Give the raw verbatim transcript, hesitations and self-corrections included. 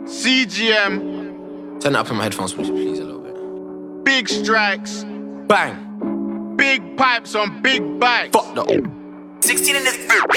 C G M. Turn it up in my headphones, please, a little bit. Big strikes. Bang. Big pipes on big bikes. Fuck the. sixteen in this.